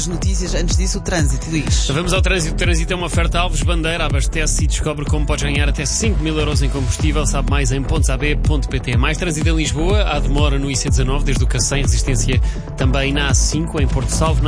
Notícias, antes disso o trânsito, diz. Vamos ao trânsito. O trânsito é uma oferta Alves Bandeira. Abastece e descobre como podes ganhar até 5.000 euros em combustível. Sabe mais em pontosab.pt. Mais trânsito em Lisboa. Há demora no IC19 desde o Cacém. Resistência também na A5 em Porto Salvo.